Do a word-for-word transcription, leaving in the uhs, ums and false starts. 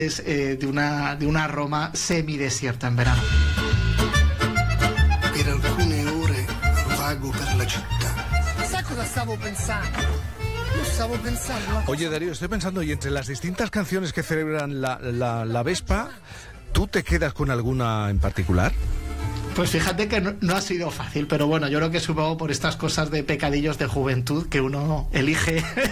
Eh, de una de una Roma semidesierta en verano. Per alcune ore vago per la città. ¿Sabes cosa stavo pensando? Yo stavo pensando. Oye, Darío, estoy pensando, y entre las distintas canciones que celebran la, la, la Vespa, ¿tú te quedas con alguna en particular? Pues fíjate que no, no ha sido fácil, pero bueno, yo creo que supongo por estas cosas de pecadillos de juventud que uno elige